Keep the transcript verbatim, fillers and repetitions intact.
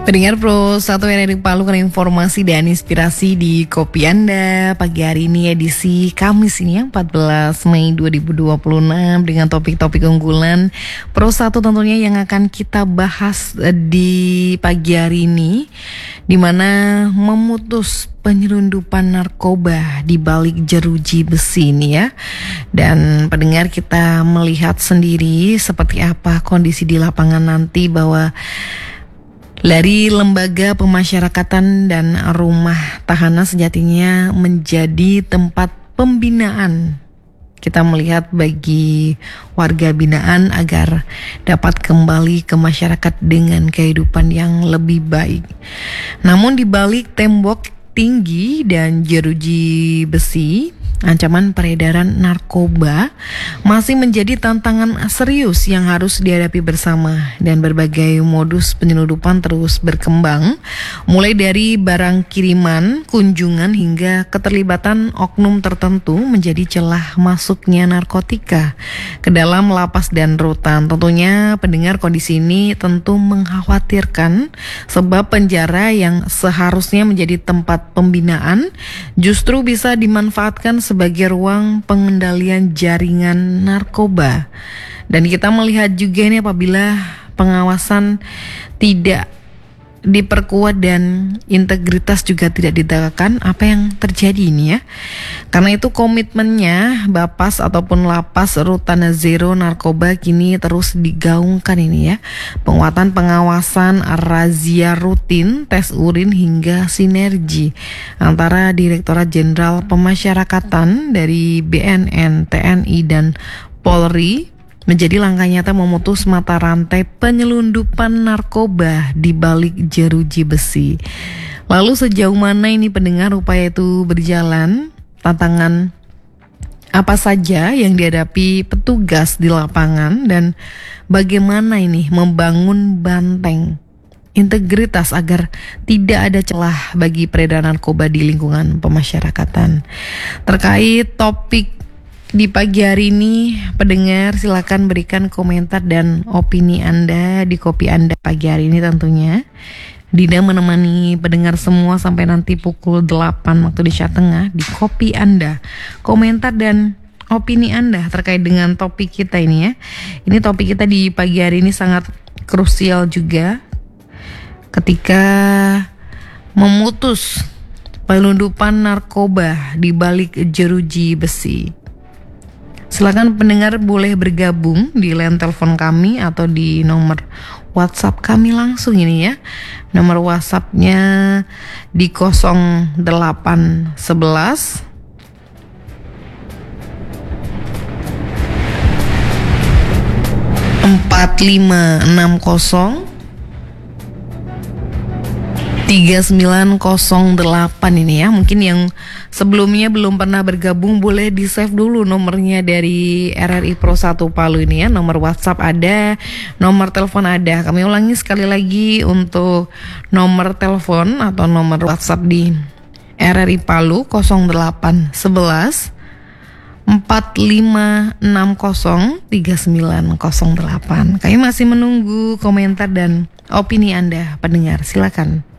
Pendengar Pro satu R R I Palu, karena informasi dan inspirasi di kopi Anda pagi hari ini edisi Kamis ini ya empat belas Mei dua ribu dua puluh enam dengan topik-topik unggulan Pro satu tentunya yang akan kita bahas di pagi hari ini, di mana memutus penyelundupan narkoba di balik jeruji besi ini ya. Dan pendengar, kita melihat sendiri seperti apa kondisi di lapangan nanti, bahwa dari lembaga pemasyarakatan dan rumah tahanan sejatinya menjadi tempat pembinaan. Kita melihat bagi warga binaan agar dapat kembali ke masyarakat dengan kehidupan yang lebih baik. Namun di balik tembok tinggi dan jeruji besi, ancaman peredaran narkoba masih menjadi tantangan serius yang harus dihadapi bersama, dan berbagai modus penyelundupan terus berkembang, mulai dari barang kiriman, kunjungan hingga keterlibatan oknum tertentu menjadi celah masuknya narkotika ke dalam lapas dan rutan. Tentunya pendengar, kondisi ini tentu mengkhawatirkan, sebab penjara yang seharusnya menjadi tempat pembinaan justru bisa dimanfaatkan sebagai ruang pengendalian jaringan narkoba. Dan kita melihat juga ini, apabila pengawasan tidak diperkuat dan integritas juga tidak ditegakkan, apa yang terjadi ini ya. Karena itu komitmennya Bapas ataupun Lapas Rutan Zero Narkoba kini terus digaungkan ini ya. Penguatan pengawasan, razia rutin, tes urin hingga sinergi antara Direktorat Jenderal Pemasyarakatan dari B N N, T N I dan Polri menjadi langkah nyata memutus mata rantai penyelundupan narkoba di balik jeruji besi. Lalu sejauh mana ini pendengar upaya itu berjalan? Tantangan apa saja yang dihadapi petugas di lapangan, dan bagaimana ini membangun banteng integritas agar tidak ada celah bagi peredaran narkoba di lingkungan pemasyarakatan. Terkait topik di pagi hari ini, pendengar silakan berikan komentar dan opini Anda di kopi Anda pagi hari ini tentunya. Dina menemani pendengar semua sampai nanti pukul delapan waktu Indonesia Tengah di kopi Anda. Komentar dan opini Anda terkait dengan topik kita ini ya. Ini topik kita di pagi hari ini sangat krusial juga, ketika memutus penyelundupan narkoba di balik jeruji besi. Silakan pendengar boleh bergabung di line telepon kami atau di nomor WhatsApp kami langsung ini ya. Nomor WhatsAppnya di nol delapan satu satu empat lima enam nol tiga sembilan nol delapan ini ya. Mungkin yang sebelumnya belum pernah bergabung boleh di save dulu nomornya dari R R I Pro satu Palu ini ya. Nomor WhatsApp ada, nomor telepon ada. Kami ulangi sekali lagi untuk nomor telepon atau nomor WhatsApp di R R I Palu nol delapan satu satu empat lima enam nol tiga sembilan nol delapan. Kami masih menunggu komentar dan opini Anda pendengar, silakan.